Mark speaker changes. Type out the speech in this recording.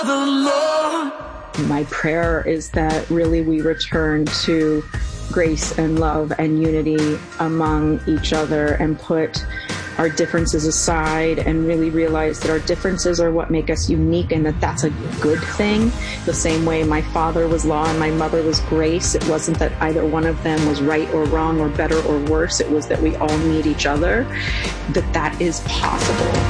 Speaker 1: My prayer is that really we return to grace and love and unity among each other and put our differences aside and really realize that our differences are what make us unique and that that's a good thing. The same way my father was law and my mother was grace. It wasn't that either one of them was right or wrong or better or worse. It was that we all need each other, that is possible.